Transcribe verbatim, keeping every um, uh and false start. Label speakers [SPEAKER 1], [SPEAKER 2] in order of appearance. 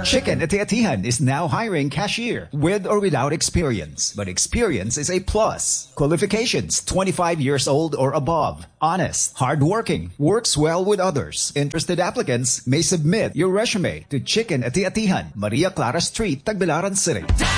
[SPEAKER 1] Chicken Ati-Atihan is now hiring cashier with or without experience, but experience is a plus. Qualifications: twenty-five years old or above. Honest, hardworking, works well with others. Interested applicants may submit your resume to Chicken Ati-Atihan, Maria Clara Street, Tagbilaran City.